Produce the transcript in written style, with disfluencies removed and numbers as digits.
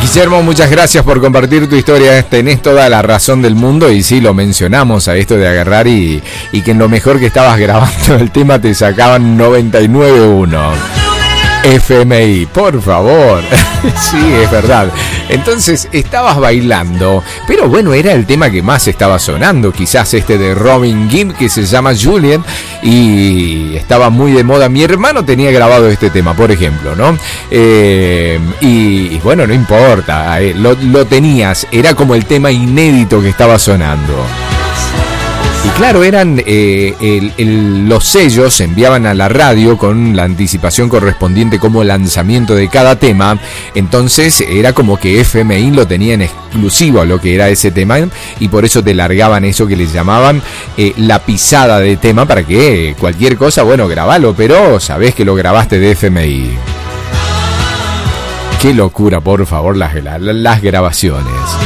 Guillermo, muchas gracias por compartir tu historia. Tenés toda la razón del mundo y sí, lo mencionamos a esto de agarrar y que en lo mejor que estabas grabando el tema te sacaban 99.1. FMI, por favor. Sí, es verdad. Entonces estabas bailando, pero bueno, era el tema que más estaba sonando, quizás este de Robin Gibb, que se llama Julian, y estaba muy de moda. Mi hermano tenía grabado este tema, por ejemplo, ¿no? Y bueno, no importa, lo tenías, era como el tema inédito que estaba sonando. Y claro, eran los sellos se enviaban a la radio con la anticipación correspondiente como lanzamiento de cada tema. Entonces era como que FMI lo tenía en exclusivo a lo que era ese tema, y por eso te largaban eso que les llamaban la pisada de tema, para que cualquier cosa, bueno, grabalo, pero sabés que lo grabaste de FMI. Qué locura, por favor, las grabaciones.